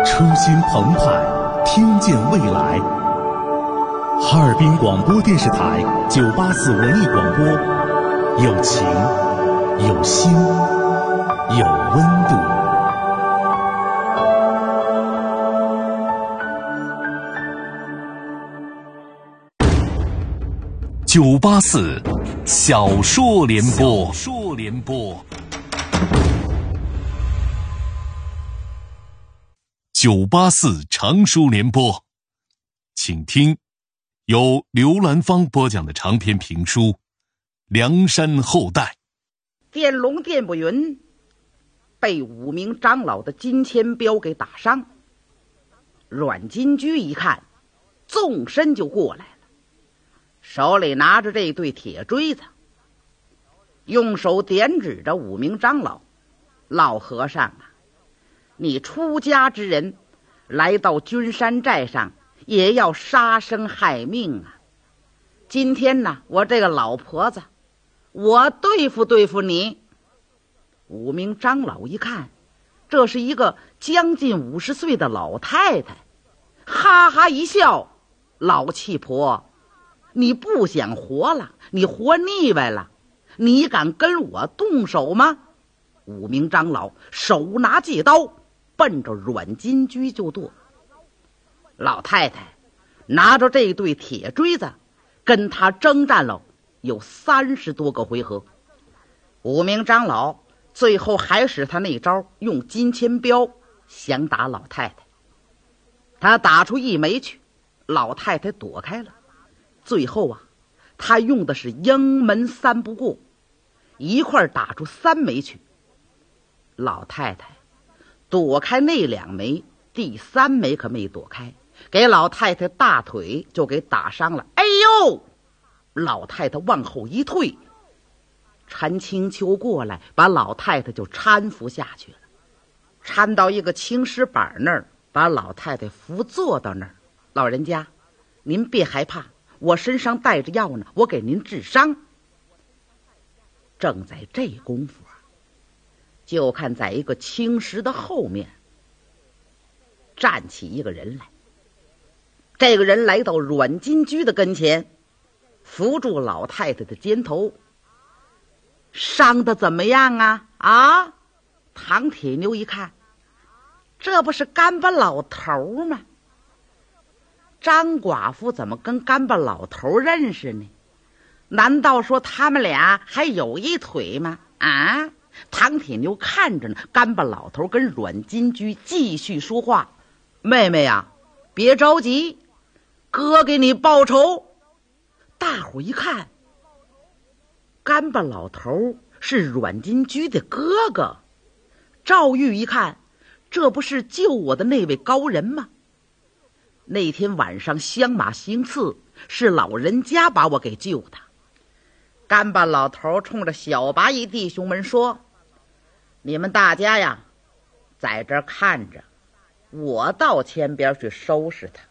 初心澎湃，听见未来。哈尔滨广播电视台984文艺广播，有情，有心，有温度。984小说联播。984长书联播，请听由刘兰芳播讲的长篇评书《梁山后代》。 电龙电不匀，被5名长老的金钱镖给打伤。阮金居一看，纵身就过来了，手里拿着这对铁锥子，用手点指着5名长老：“老和尚啊，你出家之人来到君山寨上也要杀生害命啊！今天呢，我这个老婆子，我对付对付你。”5名长老一看，这是一个将近50岁的老太太，哈哈一笑：“老气婆，你不想活了？你活腻歪了？你敢跟我动手吗？”5名长老手拿戒刀，奔着阮金居就剁。老太太拿着这对铁锥子，跟他征战了有30多个回合。5名长老最后还使他那招，用金钱镖想打老太太。他打出1枚去，老太太躲开了。最后啊，他用的是鹰门3不过，一块打出3枚去。老太太躲开那2枚，第3枚可没躲开，给老太太大腿就给打伤了。哎呦！老太太往后一退，陈青秋过来把老太太就搀扶下去了，搀到一个青石板那儿，把老太太扶坐到那儿。老人家，您别害怕，我身上带着药呢，我给您治伤。正在这功夫啊，就看在一个青石的后面站起一个人来。这个人来到阮金居的跟前，扶住老太太的肩头：“伤得怎么样啊？”啊！唐铁牛一看，这不是干巴老头吗？张寡妇怎么跟干巴老头认识呢？难道说他们俩还有一腿吗？啊！唐铁牛看着呢，干巴老头跟阮金居继续说话：“妹妹呀，别着急，哥给你报仇。”大伙一看，干巴老头是阮金居的哥哥。赵玉一看，这不是救我的那位高人吗？那天晚上香马行刺，是老人家把我给救的。干巴老头冲着小八一弟兄们说：“你们大家呀，在这儿看着，我到前边去收拾他。”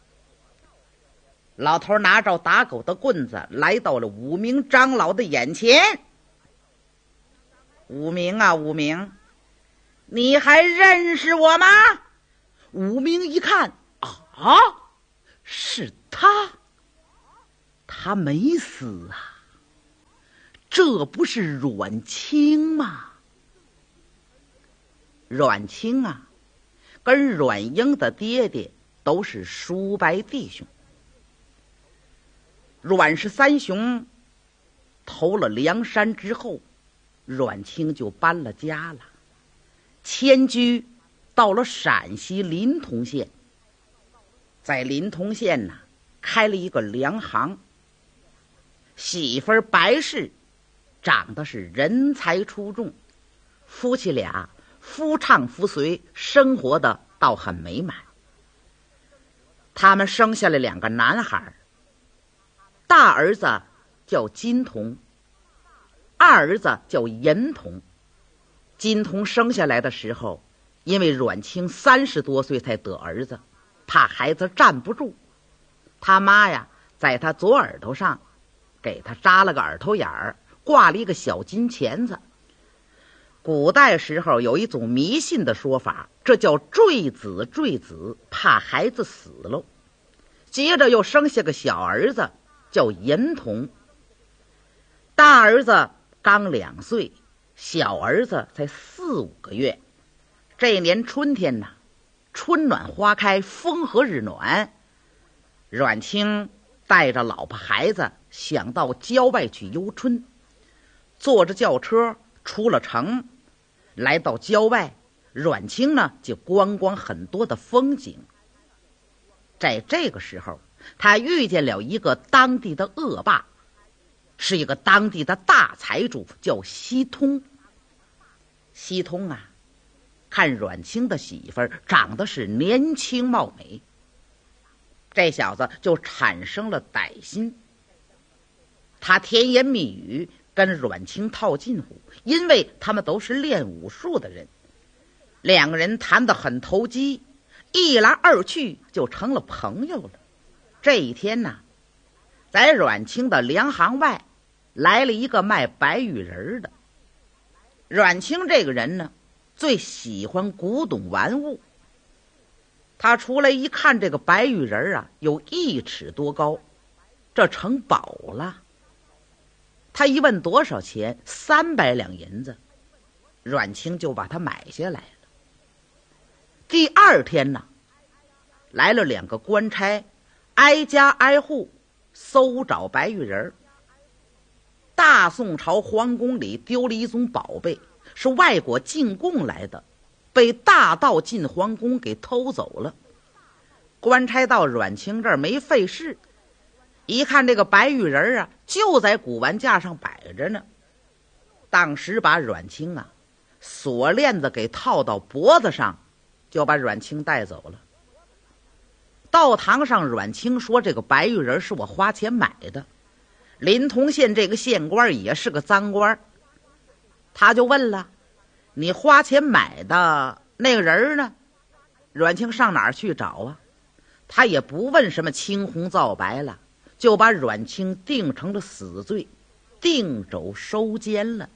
老头拿着打狗的棍子，来到了5名长老的眼前。“5名啊，5名，你还认识我吗？”5名一看，啊，是他，他没死啊，这不是阮清吗？阮清啊，跟阮英的爹爹都是叔伯弟兄。阮氏3兄投了梁山之后，阮清就搬了家了，迁居到了陕西临潼县。在临潼县呢，开了一个粮行。媳妇白氏长得是人才出众，夫妻俩夫唱妇随，生活的倒很美满。他们生下了2个男孩，大儿子叫金童，二儿子叫银童。金童生下来的时候，因为阮清30多岁才得儿子，怕孩子站不住，他妈呀，在他左耳朵上给他扎了个耳朵眼儿，挂了一个小金钳子。 古代时候有一种迷信的说法，这叫坠子，坠子怕孩子死喽。接着又生下个小儿子，叫银童。大儿子刚2岁，小儿子才4、5个月。这年春天呐，春暖花开，风和日暖。阮清带着老婆孩子想到郊外去游春，坐着轿车出了城，来到郊外，阮清呢就观光很多的风景。在这个时候，他遇见了一个当地的恶霸，是一个当地的大财主，叫西通。西通啊，看阮清的媳妇儿长得是年轻貌美，这小子就产生了歹心。他甜言蜜语跟阮清套近乎，因为他们都是练武术的人，两个人谈得很投机，一来二去就成了朋友了。这一天呢，在阮清的粮行外来了一个卖白玉人的。阮清这个人呢，最喜欢古董玩物。他出来一看，这个白玉人啊，有1尺多高，这成宝了。他一问多少钱，300两银子，阮清就把它买下来了。第2天呢，来了2个官差，挨家挨户搜找白玉人。大宋朝皇宫里丢了一种宝贝，是外国进贡来的，被大盗进皇宫给偷走了。官差到阮清这儿没费事，一看这个白玉人啊，就在古玩架上摆着呢。当时把阮清啊锁链子给套到脖子上，就把阮清带走了。道堂上，阮清说这个白玉人是我花钱买的。临潼县这个县官也是个赃官，他就问了，你花钱买的那个人呢？阮清上哪儿去找啊？他也不问什么青红皂白了，就把阮清定成了死罪，定州收监了。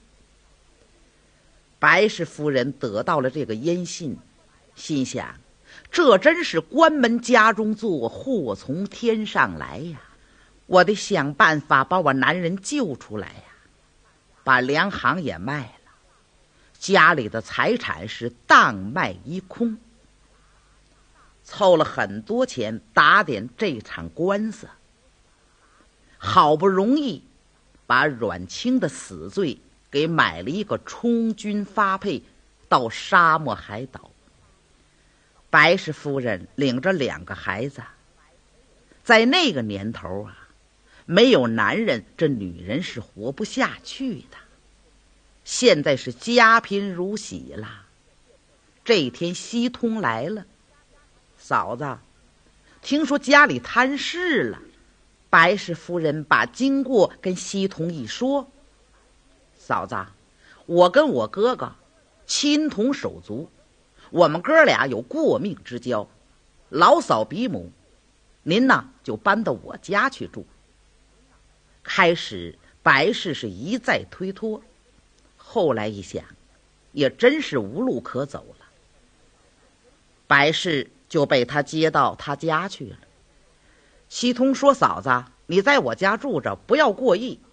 白氏夫人得到了这个音信，心想，这真是关门家中坐，祸从天上来呀！我得想办法把我男人救出来呀！把粮行也卖了，家里的财产是荡卖一空，凑了很多钱打点这场官司。好不容易把阮清的死罪给买了一个充军发配到沙漠海岛。白氏夫人领着2个孩子，在那个年头啊，没有男人，这女人是活不下去的。现在是家贫如洗了。这一天西通来了，嫂子，听说家里摊事了。白氏夫人把经过跟西通一说，嫂子，我跟我哥哥亲同手足，我们哥俩有过命之交，老嫂比母，您呢就搬到我家去住。开始白氏是一再推脱，后来一想，也真是无路可走了。白氏就被他接到他家去了。西通说，嫂子，你在我家住着，不要过意，